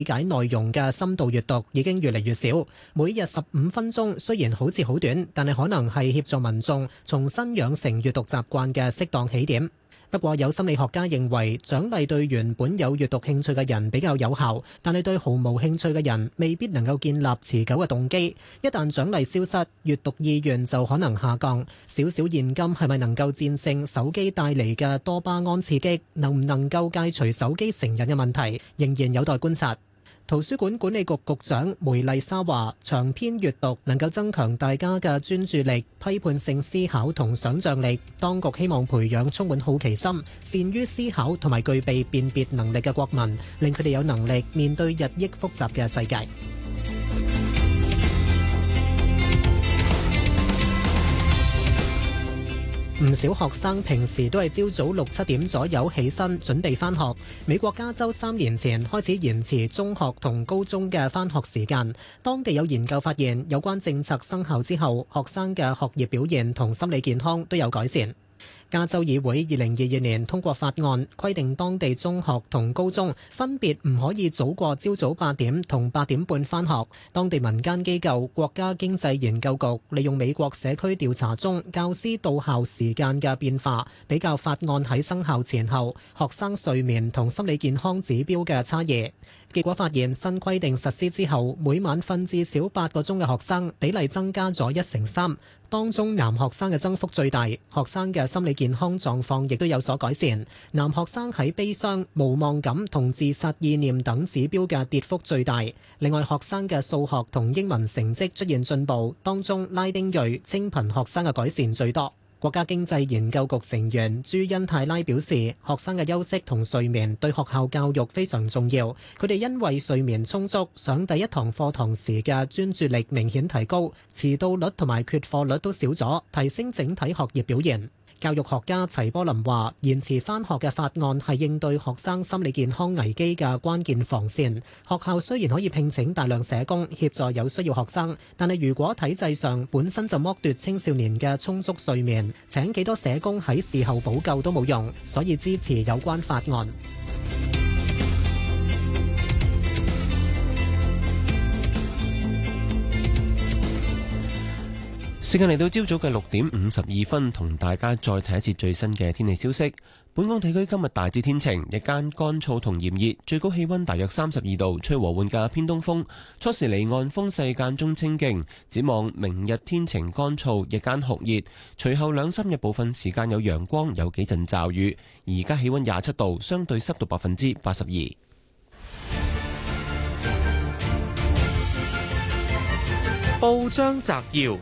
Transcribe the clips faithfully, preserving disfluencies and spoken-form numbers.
理解內容嘅深度閱讀已經越嚟越少。每日十五分鐘雖然好似好短，但係可能係協助民眾重新養成閱讀習慣嘅適當起點。不過有心理學家認為，獎勵對原本有閱讀興趣嘅人比較有效，但係對毫無興趣嘅人未必能夠建立持久嘅動機。一旦獎勵消失，閱讀意願就可能下降。少少現金係咪能夠戰勝手機帶嚟嘅多巴胺刺激？能唔能夠戒除手機成癮嘅問題，仍然有待觀察。圖書館管理局局長梅麗莎話：長篇閱讀能夠增強大家嘅專注力、批判性思考同想像力。當局希望培養充滿好奇心、善於思考同埋具備辨別能力嘅國民，令佢哋有能力面對日益複雜嘅世界。唔少學生平時都係朝早六七點左右起身準備返學。美國加州三年前開始延遲中學同高中嘅返學時間。當地有研究發現，有關政策生效之後，學生嘅學業表現同心理健康都有改善。加州議會二零二二年通過法案，規定當地中學同高中分別唔可以早過朝早八點同八點半返學。當地民間機構國家經濟研究局利用美國社區調查中教師到校時間嘅變化，比較法案喺生效前後學生睡眠同心理健康指標嘅差異。結果發現，新規定實施之後，每晚瞓至少八個鐘嘅學生比例增加咗一成三，當中男學生嘅增幅最大，學生嘅心理健康狀況亦都有所改善。男學生喺悲傷、無望感同自殺意念等指標嘅跌幅最大。另外，學生嘅數學同英文成績出現進步，當中拉丁裔清貧學生嘅改善最多。國家經濟研究局成員朱恩泰拉表示，學生嘅休息同睡眠對學校教育非常重要。佢哋因為睡眠充足，上第一堂課堂時嘅專注力明顯提高，遲到率同埋缺課率都少咗，提升整體學業表現。教育學家齊波林話：延遲返學嘅法案係應對學生心理健康危機嘅關鍵防線。學校雖然可以聘請大量社工協助有需要學生，但係如果體制上本身就剝奪青少年嘅充足睡眠，請幾多社工喺事後補救都冇用，所以支持有關法案。 時間嚟到朝早嘅六點五十二分，同大家再睇一次最新嘅天氣消息。本港地區今日大致天晴，日間乾燥同炎熱，最高氣溫大約三十二度，吹和緩嘅偏東風。初時離岸風勢間中清勁。展望明日天晴乾燥，日間酷熱，隨後兩三日部分時間有陽光，有幾陣驟雨。而家氣溫廿七度，相對濕度百分之八十二。 報章摘要。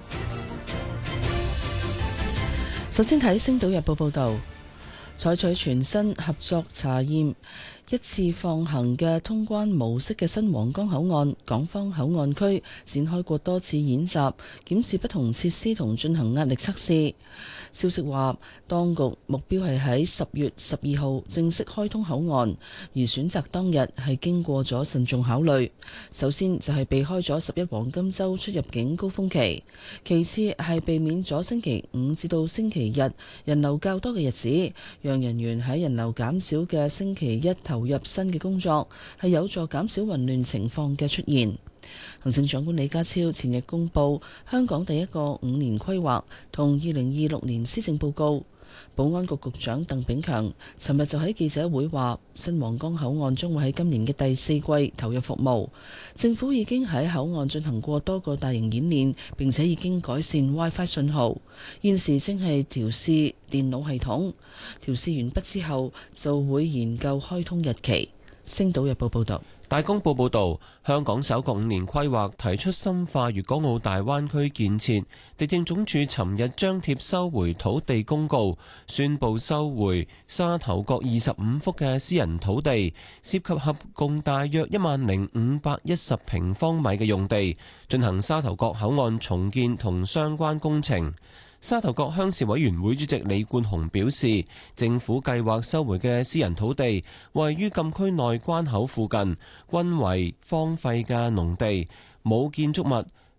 首先睇《星島日報》報導，採取全新合作查驗一次放行嘅通關模式嘅新皇崗口岸港方口岸區展開過多次演習，檢視不同設施同進行壓力測試。消息話，當局目標係喺十月十二號正式開通口岸，而選擇當日係經過咗慎重考慮。首先就係避開咗十一黃金週出入境高峰期，其次係避免咗星期五至到星期日人流較多嘅日子，讓人員喺人流減少嘅星期一投入新嘅工作，係有助減少混亂情況嘅出現。行政長官李家超前日公布香港第一個五年規劃同二零二六年施政報告。保安局局長鄧炳強尋日就喺記者會話，新皇崗口岸將會喺今年嘅第四季投入服務。政府已經喺口岸進行過多個大型演練，並且已經改善 WiFi 信號。現時正係調試電腦系統，調試完畢之後就會研究開通日期。星島日報報道。 大公報報導，香港首個五年規劃提出深化粵港澳大灣區建設。地政總署尋日張貼收回土地公告，宣布收回沙頭角二十五幅嘅私人土地，涉及合共大約一萬零五百一十平方米嘅用地，進行沙頭角口岸重建同相關工程。沙頭角鄉事委員會主席李冠雄表示，政府計劃收回嘅私人土地位於禁區內關口附近，均為荒廢嘅農地，冇建築物，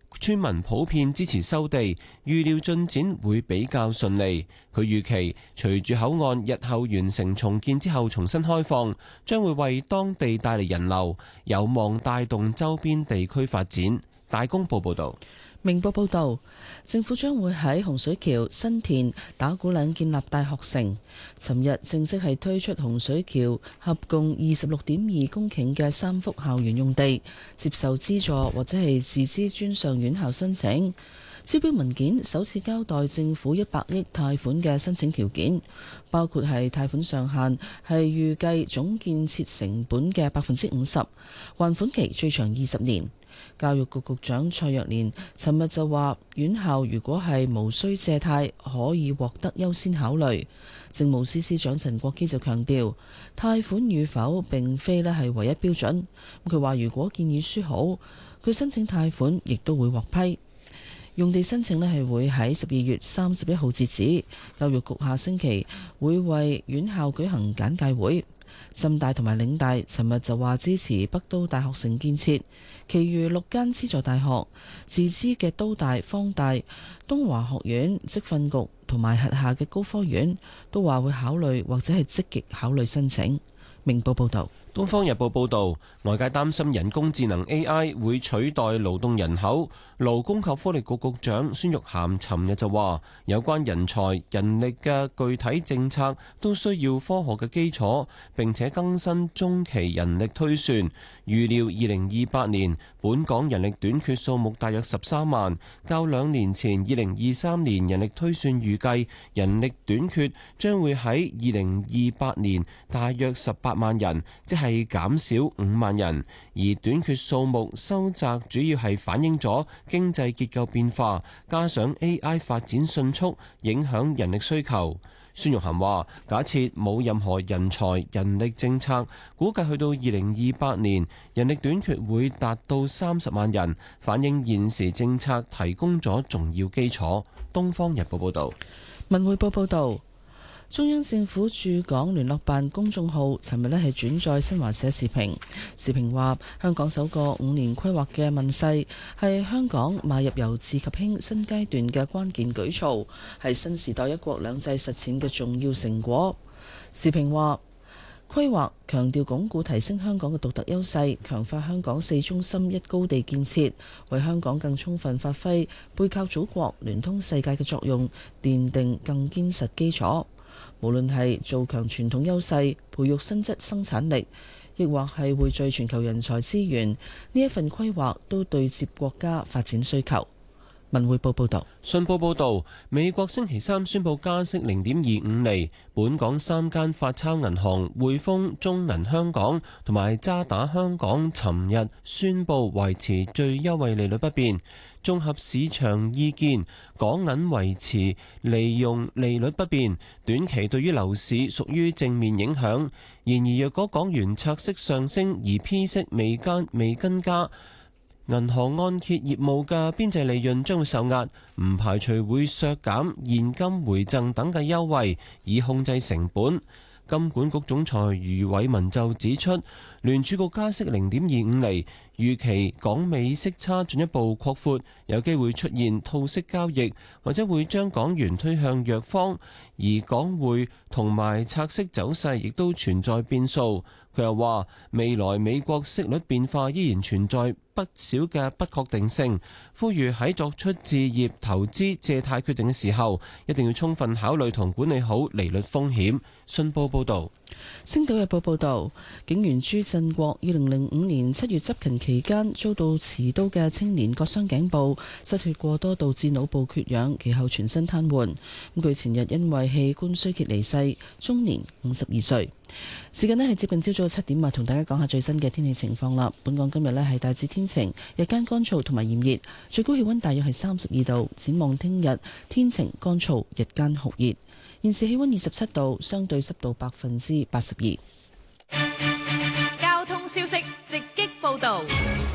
村民普遍支持收地，預料進展會比較順利。佢預期隨住口岸日後完成重建之後重新開放，將會為當地帶嚟人流，有望帶動周邊地區發展。大公報報導。 明報報導，政府將會喺洪水橋、新田、打鼓嶺建立大學城。尋日正式係推出洪水橋合共二十六點二公頃嘅三幅校園用地，接受資助或者係自資專上院校申請。招標文件首次交代政府一百億貸款嘅申請條件，包括係貸款上限係預計總建設成本嘅百分之五十，還款期最長二十年。教育局局長蔡若蓮尋日就話，院校如果係無需借貸，可以獲得優先考慮。政務司司長陳國基就強調，貸款與否並非咧係唯一標準。佢話如果建議書好，佢申請貸款亦都會獲批。用地申請咧係會喺十二月三十一號截止。教育局下星期會為院校舉行簡介會。浸大同埋嶺大尋日就話支持北都大學城建設，其餘六間資助大學、自資嘅都大、方大、東華學院、職訓局同埋轄下嘅高科院都話會考慮或者係積極考慮申請。明報報道。 《東方日報》報導，外界擔心人工智能 A I 會取代勞動人口。勞工及福利局局長孫玉菡尋日就話，有關人才、人力嘅具體政策都需要科學嘅基礎，並且更新中期人力推算。預料二零二八年本港人力短缺數目大約十三萬，較兩年前二零二三年人力推算預計人力短缺將會喺二零二八年大約十八萬人，即係減少五萬人。而短缺數目收窄主要係反映咗經濟結構變化，加上 A I 發展迅速，影響人力需求。孫玉菡話：假設冇任何人才、人力政策，估計去到二零二八年，人力短缺會達到三十萬人，反映現時政策提供咗重要基礎。《東方日報》報道。 文匯報報道。中央政府駐港聯絡辦公眾號尋日咧係轉載新華社時評，時評話香港首個五年規劃嘅問世係香港邁入由治及興新階段嘅關鍵舉措，係新時代一國兩制實踐嘅重要成果。時評話規劃強調鞏固提升香港嘅獨特優勢，強化香港四中心一高地建設，為香港更充分發揮背靠祖國、聯通世界嘅作用，奠定更堅實基礎。無論係做強傳統優勢、培育新質生產力，亦或係匯聚全球人才資源，呢一份規劃都對接國家發展需求。文匯報報道。 信報報導，美國星期三宣布加息零點二五厘，本港三間發鈔銀行匯豐、中銀香港同埋渣打香港尋日宣布維持最優惠利率不變。綜合市場意見，港銀維持利用利率不變，短期對於樓市屬於正面影響。然而，若果港元拆息上升而 P 息未跟未跟加，銀行按揭業務嘅邊際利潤將會受壓，唔排除會削減現金回贈等嘅優惠，以控制成本。金管局總裁余偉文就指出，聯儲局加息零點二五厘，預期港美息差進一步擴闊，有機會出現套息交易，或者會將港元推向弱方，而港匯同埋拆息走勢亦都存在變數。佢又話，未來美國息率變化依然存在不少嘅不確定性，呼籲喺作出置業、投資、借貸決定嘅時候，一定要充分考慮同管理好利率風險。信報報導。 星島日報報導，警員朱振國二零零五年七月執勤期間遭到持刀嘅青年割傷頸部，失血過多導致腦部缺氧，其後全身癱瘓。咁佢前日因為器官衰竭離世，終年五十二歲。時間呢係接近朝早七點啊，同大家講下最新嘅天氣情況啦。本港今日呢係大致天晴，日間乾燥同埋炎熱，最高氣溫大約係三十二度。展望聽日天晴乾燥，日間酷熱。現時氣溫二十七度，相對濕度百分之八十二。 交通消息直擊報道。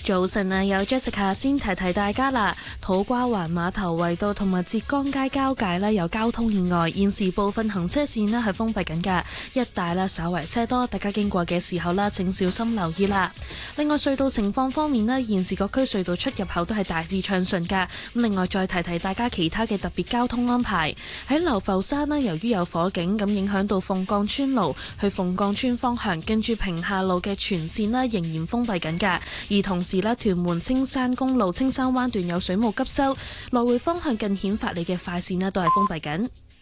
早晨啊，有 Jessica 先提提大家啦。土瓜灣碼頭圍道同埋浙江街交界呢有交通意外，現時部分行車線呢係封閉緊㗎，一帶呢稍為車多，大家經過嘅時候呢請小心留意啦。另外隧道情況方面呢，現時各區隧道出入口都係大致暢順㗎。咁另外再提提大家其他嘅特別交通安排，喺流浮山呢，由於有火警咁影響到鳳崗村路去鳳崗村方向，跟住平下路嘅全線呢仍然封閉緊㗎。而同時呢，屯門青山公路青山灣段有水務急修，來回方向近顯發里嘅快線呢都係封閉緊。